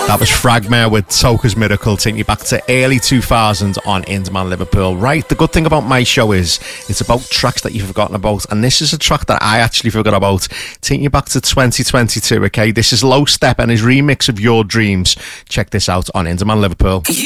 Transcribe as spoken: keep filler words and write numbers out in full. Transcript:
That was Fragmare with Toka's Miracle, taking you back to early two thousands on Indie Liverpool. Right, the good thing about my show is it's about tracks that you've forgotten about, and this is a track that I actually forgot about, taking you back to twenty twenty-two, okay? This is Low Step and his remix of Your Dreams. Check this out on Indie Liverpool.